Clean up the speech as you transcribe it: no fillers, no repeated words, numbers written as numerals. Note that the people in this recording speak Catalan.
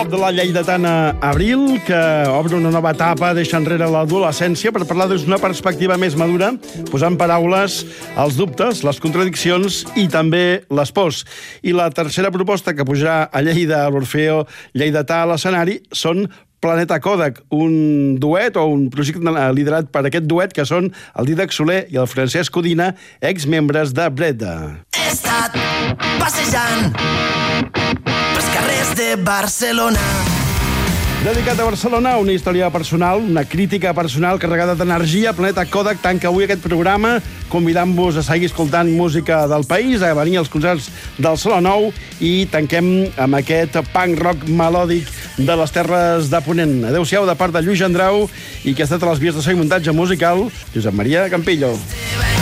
prop de la lleidatana Abril, que obre una nova etapa, deixa enrere l'adolescència per parlar des d'una perspectiva més madura, posant paraules als dubtes, les contradiccions i també les pors. I la tercera proposta que pujarà a Lleida, a l'Orfeó lleidatà a l'escenari, són Planeta Kodak, un duet o un projecte liderat per aquest duet que són el Dídac Soler i el Francesc Codina, exmembres de Breda. He estat passejant pels carrers de Barcelona. Dedicat a Barcelona, una història personal, una crítica personal carregada d'energia. Planeta Kodak tanca avui aquest programa convidant-vos a seguir escoltant música del país, a venir als concerts del Saló Nou i tanquem amb aquest punk rock melòdic de les Terres de Ponent. Adéu-siau de part de Lluís Gendrau i que ha estat a les vies de so i muntatge musical, Josep Maria Campillo.